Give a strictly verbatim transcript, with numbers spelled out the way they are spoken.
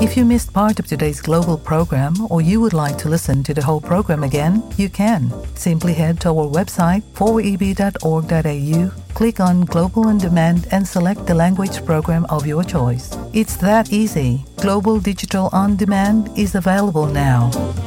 If you missed part of today's global program or you would like to listen to the whole program again, you can. Simply head to our website four e b dot org dot a u, click on Global On Demand and select the language program of your choice. It's that easy. Global Digital On Demand is available now.